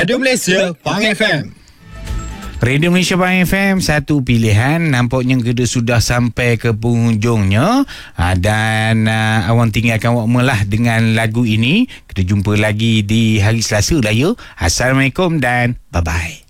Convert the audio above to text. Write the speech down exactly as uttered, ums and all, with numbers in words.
Radio Malaysia Pang F M. Radio Malaysia Pang F M, satu pilihan. Nampaknya kita sudah sampai ke penghujungnya. Ha, dan uh, awang tinggalkan awak melah dengan lagu ini. Kita jumpa lagi di hari Selasa lah ya. Assalamualaikum dan bye-bye.